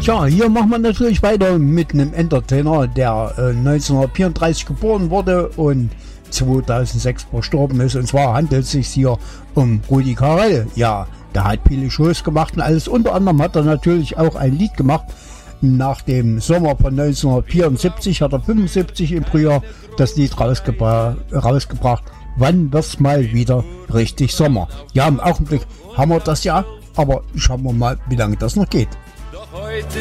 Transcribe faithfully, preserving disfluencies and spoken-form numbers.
Tja, hier machen wir natürlich weiter mit einem Entertainer, der äh, neunzehnhundertvierunddreißig geboren wurde und zweitausendsechs verstorben ist. Und zwar handelt es sich hier um Rudi Carrell. Ja, der hat viele Shows gemacht und alles. Unter anderem hat er natürlich auch ein Lied gemacht. Nach dem Sommer von neunzehnhundertvierundsiebzig hat er fünfundsiebzig im Frühjahr das Lied rausgebra- rausgebracht. Wann wird's mal wieder richtig Sommer? Ja, im Augenblick haben wir das ja, aber schauen wir mal, wie lange das noch geht. Doch heute